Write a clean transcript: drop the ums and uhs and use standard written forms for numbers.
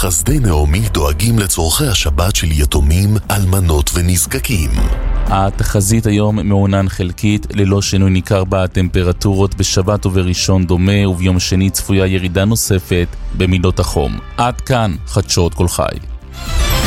חסדי נעמי דואגים לצורכי השבת של יתומים, אלמנות ונזקקים. התחזית היום מעונן חלקית, ללא שינוי ניכר בטמפרטורות. בשבת ובראשון דומה, וביום שני צפויה ירידה נוספת במידות החום. עד כאן חדשות כל חי.